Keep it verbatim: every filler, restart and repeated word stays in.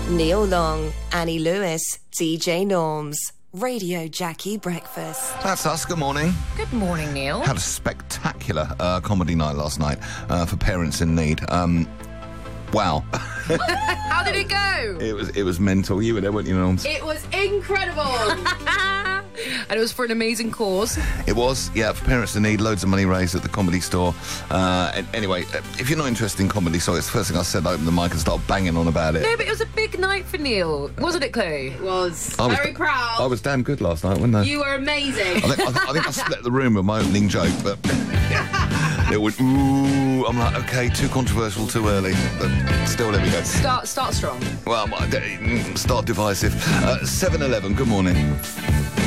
Neil Long, Annie Lewis, D J Norms. Radio Jackie Breakfast. That's us. Good morning. Good morning, Neil. Had a spectacular uh, comedy night last night uh, for parents in need. Um, wow. How did it go? It was it was mental. You were there, weren't you, Norms? It was incredible. And it was for an amazing cause. It was, yeah, for parents in need. Loads of money raised at the Comedy Store. Uh, and anyway, if you're not interested in comedy, so it's the first thing I said, I opened the mic and started banging on about it. No, but it was a big night for Neil, wasn't it, Chloe? It was. I was Very proud. I was damn good last night, wasn't I? You were amazing. I think I, th- I, think I split the room with my opening joke, but it went, ooh, I'm like, okay, too controversial, too early. But still, there we go. Start, start strong. Well, start divisive. Uh, seven eleven, good morning.